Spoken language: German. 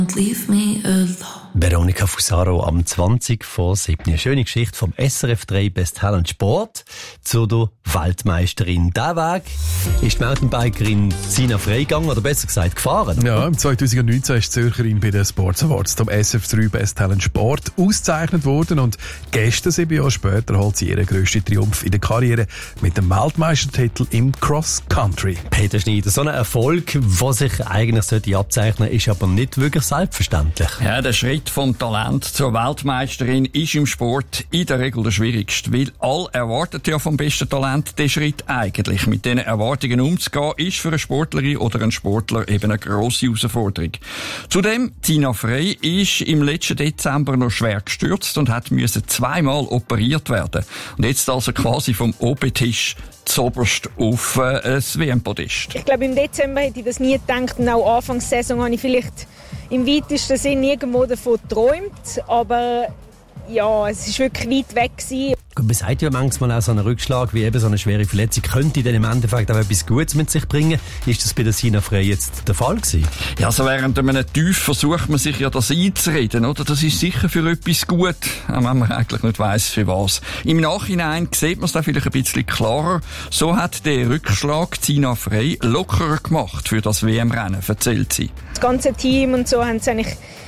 Leave me alone. Veronika Fusaro am 20:07. Eine schöne Geschichte vom SRF 3 Best Talent Sport zu der Weltmeisterin. Diesen Weg ist die Mountainbikerin Sina Frey gegangen, oder besser gesagt gefahren. Oder? Ja, im 2019 ist die Zürcherin bei den Sports Awards zum SRF 3 Best Talent Sport ausgezeichnet worden und gestern, 7 Jahre später, holt sie ihren grössten Triumph in der Karriere mit dem Weltmeistertitel im Cross Country. Peter Schneider, so ein Erfolg, der sich eigentlich abzeichnen sollte, ist aber nicht wirklich selbstverständlich. Ja, der Schritt vom Talent zur Weltmeisterin ist im Sport in der Regel der schwierigste, weil alle erwarten ja vom besten Talent den Schritt eigentlich. Mit diesen Erwartungen umzugehen, ist für eine Sportlerin oder einen Sportler eben eine grosse Herausforderung. Zudem, Sina Frey ist im letzten Dezember noch schwer gestürzt und musste zweimal operiert werden. Und jetzt also quasi vom OP-Tisch zoberst auf das WM-Podest. Ich glaube, im Dezember hätte ich das nie gedacht und auch Anfangssaison habe ich vielleicht im weitesten Sinn irgendwo davon geträumt, aber ja, es ist wirklich weit weg gewesen. Man sagt ja manchmal auch, so ein Rückschlag wie eben so eine schwere Verletzung könnte dann im Endeffekt auch etwas Gutes mit sich bringen. Ist das bei der Sina Frey jetzt der Fall gewesen? Ja, also während einem Tief versucht man sich ja das einzureden, oder? Das ist sicher für etwas gut, auch wenn man eigentlich nicht weiss, für was. Im Nachhinein sieht man es dann vielleicht ein bisschen klarer. So hat der Rückschlag Sina Frey lockerer gemacht für das WM-Rennen, erzählt sie. Das ganze Team und so haben es eigentlich